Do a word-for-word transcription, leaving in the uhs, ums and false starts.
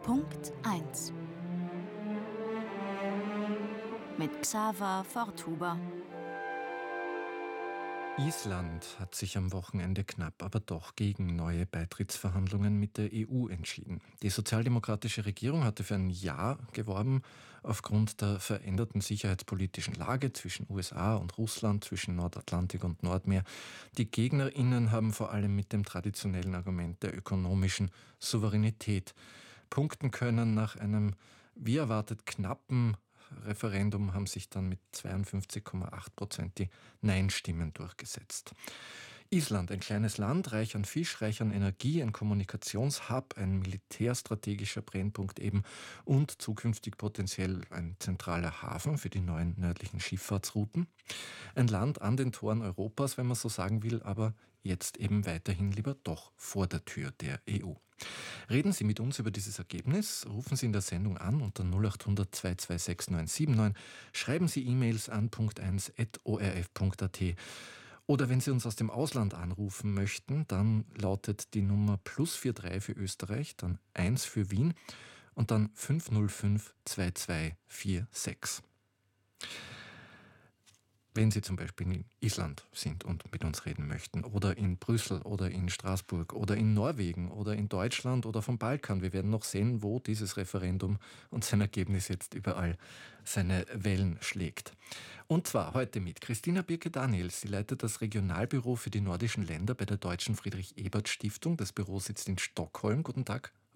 Punkt eins mit Xaver Forthuber. Island hat sich am Wochenende knapp, aber doch gegen neue Beitrittsverhandlungen mit der E U entschieden. Die sozialdemokratische Regierung hatte für ein Ja geworben, aufgrund der veränderten sicherheitspolitischen Lage zwischen U S A und Russland, zwischen Nordatlantik und Nordmeer. Die GegnerInnen haben vor allem mit dem traditionellen Argument der ökonomischen Souveränität punkten können. Nach einem, wie erwartet, knappen Referendum haben sich dann mit zweiundfünfzig Komma acht Prozent die Nein-Stimmen durchgesetzt. Island, ein kleines Land, reich an Fisch, reich an Energie, ein Kommunikationshub, ein militärstrategischer Brennpunkt eben und zukünftig potenziell ein zentraler Hafen für die neuen nördlichen Schifffahrtsrouten. Ein Land an den Toren Europas, wenn man so sagen will, aber jetzt eben weiterhin lieber doch vor der Tür der E U. Reden Sie mit uns über dieses Ergebnis, rufen Sie in der Sendung an unter null acht hundert zwei zwei sechs neun sieben neun, schreiben Sie E-Mails an punkt eins at o r f punkt a t. Oder wenn Sie uns aus dem Ausland anrufen möchten, dann lautet die Nummer plus vier drei für Österreich, dann eins für Wien und dann fünf null fünf zwei zwei vier sechs. Wenn Sie zum Beispiel in Island sind und mit uns reden möchten oder in Brüssel oder in Straßburg oder in Norwegen oder in Deutschland oder vom Balkan, wir werden noch sehen, wo dieses Referendum und sein Ergebnis jetzt überall seine Wellen schlägt. Und zwar heute mit Christina Birke-Daniels. Sie leitet das Regionalbüro für die nordischen Länder bei der Deutschen Friedrich-Ebert-Stiftung. Das Büro sitzt in Stockholm. Guten Tag.